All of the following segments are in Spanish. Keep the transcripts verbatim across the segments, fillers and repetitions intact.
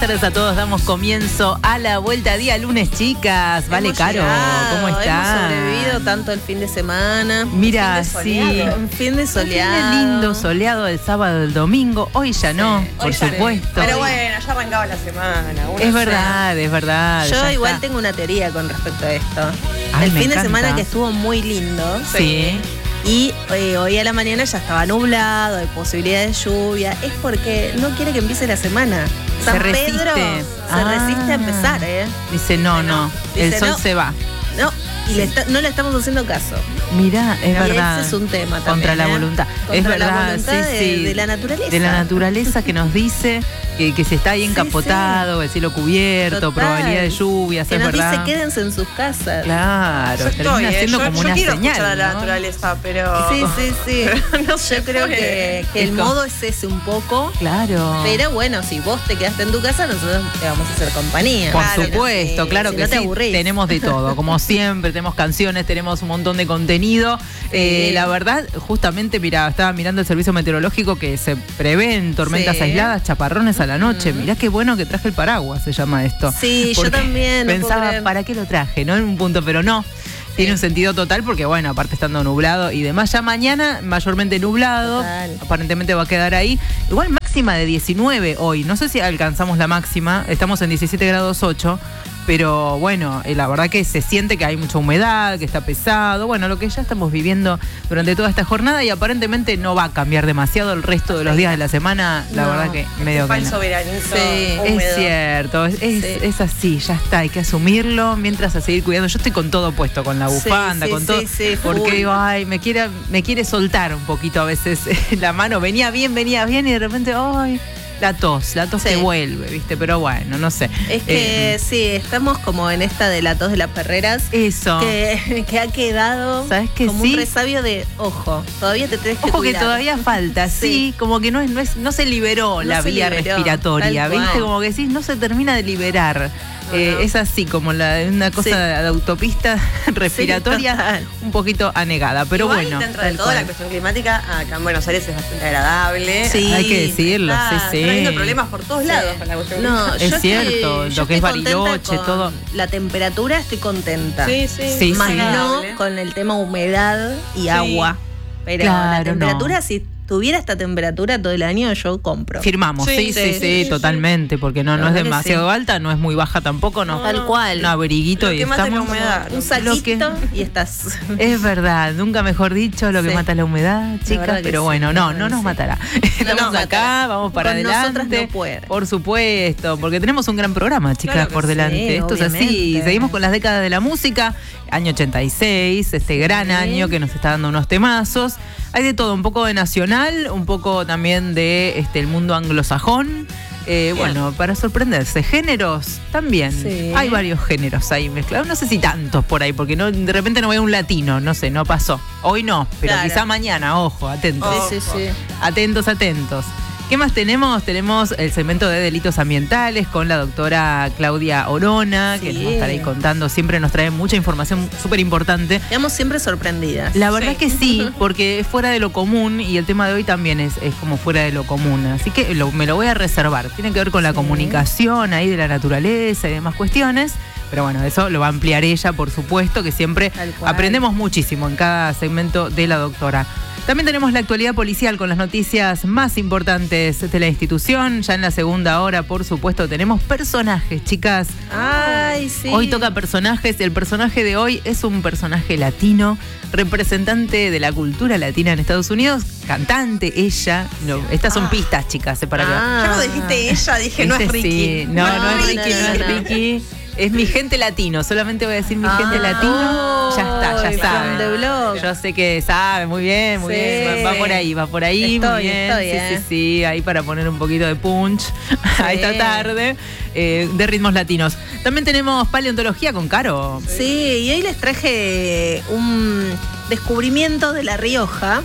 tardes a todos. Damos comienzo a la vuelta día lunes, chicas. Vale, hemos Caro, llegado, ¿cómo estás? Hemos sobrevivido tanto el fin de semana. Mira, un fin de sí. Un fin de soleado. Un fin de lindo, soleado el sábado, el domingo. Hoy ya sí, no, por ya supuesto. No. Pero bueno, ya arrancaba la semana. Es verdad, es verdad. Yo igual está. tengo una teoría con respecto a esto. Ay, el fin encanta. de semana que estuvo muy lindo. Sí. Y eh, hoy a la mañana ya estaba nublado, hay posibilidad de lluvia. Es porque no quiere que empiece la semana. San se resiste. Pedro se ah. resiste a empezar, ¿eh? Dice, no, no, Dice, el sol no. se va. No, y sí. le está, no le estamos haciendo caso. Mirá, es y verdad. ese es un tema también. Contra la ¿eh? voluntad. Contra es la verdad, voluntad sí, de, sí. de la naturaleza. De la naturaleza que nos dice que, que se está ahí encapotado, sí, sí. el cielo cubierto, Total. probabilidad de lluvias, que es nos verdad. dice quédense en sus casas. Claro, Yo termina estoy, siendo eh. yo, como yo una quiero señal. escuchar a la ¿no? naturaleza, pero. Sí, sí, sí. no se Yo creo puede. que, que el Es como- modo es ese un poco. Claro. Pero bueno, si vos te quedaste en tu casa, nosotros te vamos a hacer compañía. Por Claro, supuesto, sí, claro si que no te sí. aburrís. Tenemos de todo, como siempre, tenemos canciones, tenemos un montón de contenido. Eh, la verdad, justamente, mira, estaba mirando el servicio meteorológico que se prevén tormentas Sí. aisladas, chaparrones a la noche. Mm. Mirá qué bueno que traje el paraguas, se llama esto. Sí, yo Porque también. no puedo Pensaba, creer. ¿para qué lo traje? ¿No? En un punto, pero no. Tiene un sentido total porque, bueno, aparte estando nublado y demás, ya mañana mayormente nublado, Total. aparentemente va a quedar ahí. Igual máxima de diecinueve hoy, no sé si alcanzamos la máxima, estamos en diecisiete grados ocho, pero bueno, eh, la verdad que se siente que hay mucha humedad, que está pesado, bueno, lo que ya estamos viviendo durante toda esta jornada y aparentemente no va a cambiar demasiado el resto de los días de la semana, la No, verdad que medio que Falso no. veranito. Sí, húmedo. Es cierto, es, es, Sí. es así, ya está, hay que asumirlo mientras a seguir cuidando. Yo estoy con todo puesto, con la Sí, bufanda, sí, con sí, todo, sí, porque full. digo, ay, me quiere, me quiere soltar un poquito a veces la mano, venía bien, venía bien y de repente, ay, la tos, la tos Sí. que vuelve, ¿viste? Pero bueno, no sé. Es que Eh, sí, estamos como en esta de la tos de las perreras. eso. Que, que ha quedado ¿Sabes qué? como Sí. un resabio de ojo. Todavía te tenés que Ojo que cuidar. todavía falta, sí, Sí. como que no es, no es, no se liberó No la se vía liberó, respiratoria, tal ¿viste? cual. Como que sí, no se termina de liberar. No, Eh, no. Es así, como la, una cosa Sí. de autopista respiratoria total. un poquito anegada, pero Igual, bueno. dentro de tal todo, cual. la cuestión climática acá en Buenos Aires es bastante agradable. Sí. Hay que decirlo, Está- sí, sí. Están habiendo problemas por todos Sí. lados con la cuestión No, climática. Es yo cierto, estoy- lo yo que es estoy contenta Bariloche, con todo. La temperatura estoy contenta. Sí, sí. Sí, Más sí. no agradable. con el tema humedad y Sí. agua. Pero Claro, la temperatura, no. si tuviera esta temperatura todo el año, yo compro. Firmamos, sí, sí, Sí, sí, sí, sí, sí. totalmente, porque no, La no es verdad que demasiado sí. alta, no es muy baja tampoco, no. No, Tal cual. Un abriguito Lo y que mata es la estamos. humedad. Un Lo saquito que- y estás. Es verdad, nunca mejor dicho, lo que Sí. mata es la humedad, chicas, verdad que pero sí, bueno, la no, verdad no que nos sí. matará. Estamos nos acá, matará. vamos para Con nosotras adelante. no puede. Por supuesto, porque tenemos un gran programa, chicas, Claro que por sí, delante. Esto es así. obviamente. Seguimos con las décadas de la música, año ochenta y seis, este gran año que nos está dando unos temazos. Hay de todo, un poco de nacional, un poco también de este el mundo anglosajón. Eh, bueno, para sorprenderse, géneros también. Sí. Hay varios géneros ahí mezclados. No sé si tantos por ahí, porque no, de repente no veo un latino, no sé, no pasó. Hoy no, pero Claro. quizá mañana, ojo, atentos. Sí, sí, sí. Atentos, atentos. ¿Qué más tenemos? Tenemos el segmento de delitos ambientales con la doctora Claudia Orona, que Sí. nos va a estar ahí contando. Siempre nos trae mucha información súper importante. Quedamos siempre sorprendidas. La verdad Sí. que sí, porque es fuera de lo común y el tema de hoy también es, es como fuera de lo común. Así que lo- me lo voy a reservar. Tiene que ver con la Sí. comunicación ahí de la naturaleza y demás cuestiones. Pero bueno, eso lo va a ampliar ella, por supuesto, que siempre Tal cual. aprendemos muchísimo en cada segmento de la doctora. También tenemos la actualidad policial con las noticias más importantes de la institución. Ya en la segunda hora, por supuesto, tenemos personajes, chicas. Ay, sí. Hoy toca personajes. El personaje de hoy es un personaje latino, representante de la cultura latina en Estados Unidos, cantante, ella. No, estas son Ah. pistas, chicas, eh, para Ah. Yo no dijiste ella, dije no Este es Ricky. sí. No, no, No, es no, Ricky, no, no, es no. Ricky. Es mi gente latino, solamente voy a decir mi gente Ah. latino. Ya está, ya Ay, saben. from the blog. Yo sé que sabe, muy bien, muy Sí. bien. Va, va por ahí, va por ahí, muy Estoy, bien. estoy, sí, eh. sí, sí, ahí para poner un poquito de punch a esta tarde eh, de ritmos latinos. También tenemos paleontología con Caro. Sí, y hoy les traje un descubrimiento de La Rioja,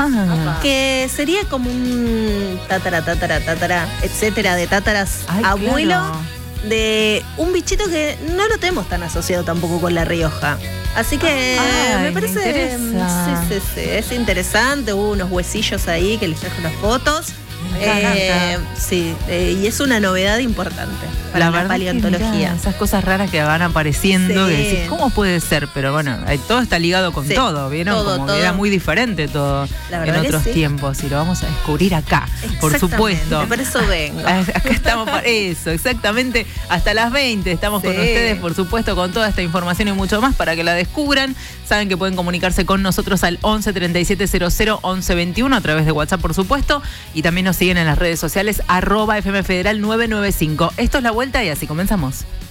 Ah, que sería como un tatara, tatara, tatara, etcétera, de tátaras ay, abuelo, claro. de un bichito que no lo tenemos tan asociado tampoco con La Rioja. Así que Ay, me me parece, interesa. sí, sí, sí, es interesante. Hubo unos huesillos ahí que les traje unas fotos. Me encanta. Eh, sí, eh, y es una novedad importante para la, verdad que, paleontología. mirá, esas cosas raras que van apareciendo, Sí. que decís, ¿cómo puede ser? Pero bueno, eh, todo está ligado con Sí, todo, ¿vieron? todo, Como todo. que era muy diferente todo La en verdad que otros sí. tiempos y lo vamos a descubrir acá, por Exactamente, supuesto. por eso vengo. Ah, Acá estamos para eso, exactamente. Hasta las veinte estamos con Sí. ustedes, por supuesto, con toda esta información y mucho más para que la descubran. Saben que pueden comunicarse con nosotros al once treinta y siete cero cero once veintiuno a través de WhatsApp, por supuesto. Y también nos siguen en las redes sociales, arroba F M Federal nueve nueve cinco. Esto es La Vuelta y así comenzamos.